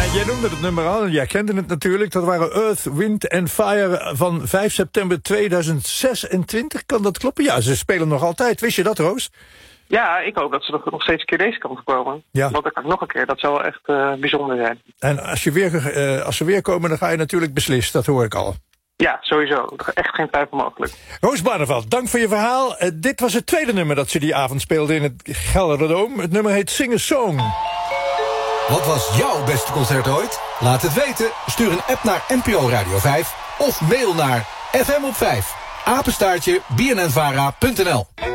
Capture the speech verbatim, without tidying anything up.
jij noemde het nummer al, jij kende het natuurlijk. Dat waren Earth, Wind and Fire van vijf september tweeduizend zesentwintig. Kan dat kloppen? Ja, ze spelen nog altijd. Wist je dat, Roos? Ja, ik hoop dat ze nog, nog steeds een keer deze kant op komen. Ja. Want dan kan ik nog een keer. Dat zou wel echt uh, bijzonder zijn. En als, je weer, uh, als ze weer komen, dan ga je natuurlijk beslist. Dat hoor ik al. Ja, sowieso. Echt geen twijfel mogelijk. Roos Barneveld, dank voor je verhaal. Uh, dit was het tweede nummer dat ze die avond speelde in het Gelderdoom. Het nummer heet Sing a Song. Wat was jouw beste concert ooit? Laat het weten. Stuur een app naar N P O Radio vijf of mail naar f m op vijf apenstaartje b n n vara punt n l.